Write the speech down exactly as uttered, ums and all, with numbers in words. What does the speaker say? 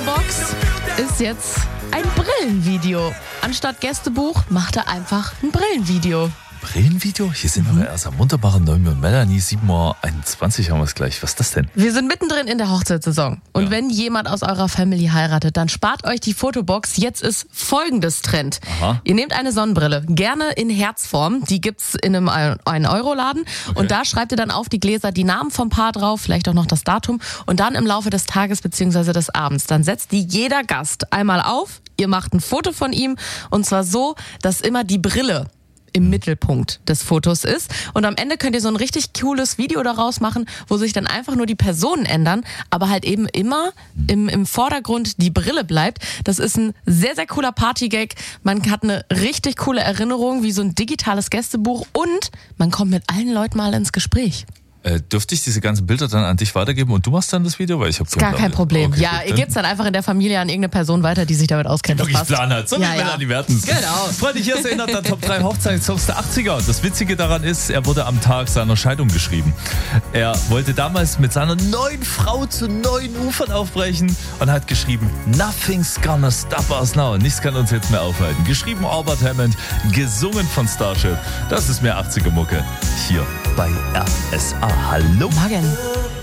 Fotobox ist jetzt ein Brillenvideo. Anstatt Gästebuch macht er einfach ein Brillenvideo. Brillenvideo? Hier sind wir erst am wunderbaren Noemi und Melanie. sieben Uhr einundzwanzig haben wir es gleich. Was ist das denn? Wir sind mittendrin in der Hochzeitssaison. Und Ja. wenn jemand aus eurer Family heiratet, dann spart euch die Fotobox. Jetzt ist folgendes Trend. Aha. Ihr nehmt eine Sonnenbrille, gerne in Herzform. Die gibt's in einem ein Euro Laden. Und da schreibt ihr dann auf die Gläser die Namen vom Paar drauf, vielleicht auch noch das Datum. Und dann im Laufe des Tages bzw. des Abends, dann setzt die jeder Gast einmal auf. Ihr macht ein Foto von ihm. Und zwar so, dass immer die Brille im Mittelpunkt des Fotos ist. Und am Ende könnt ihr so ein richtig cooles Video daraus machen, wo sich dann einfach nur die Personen ändern, aber halt eben immer im, im Vordergrund die Brille bleibt. Das ist ein sehr, sehr cooler Partygag. Man hat eine richtig coole Erinnerung, wie so ein digitales Gästebuch, und man kommt mit allen Leuten mal ins Gespräch. Äh, dürfte ich diese ganzen Bilder dann an dich weitergeben und du machst dann das Video? Weil ich habe Gar kein Problem. Okay, ja, gut, ihr gebt's dann einfach in der Familie an irgendeine Person weiter, die sich damit auskennt. Das wirklich passt. Plan hat. So Ja, wie ja. Melanie Mertens. Genau. Freunde, hier ist erinnert der Top drei Hochzeitssongs der achtziger. Das Witzige daran ist, er wurde am Tag seiner Scheidung geschrieben. Er wollte damals mit seiner neuen Frau zu neuen Ufern aufbrechen und hat geschrieben, Nothing's gonna stop us now. Nichts kann uns jetzt mehr aufhalten. Geschrieben Albert Hammond, gesungen von Starship. Das ist mehr achtziger Mucke hier bei R S A. Hallo. Morgen.